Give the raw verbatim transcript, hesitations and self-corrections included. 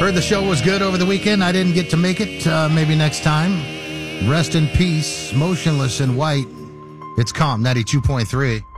Heard the show was good over the weekend. I didn't get to make it. Uh, maybe next time. Rest in peace. Motionless in White. It's Calm ninety-two point three.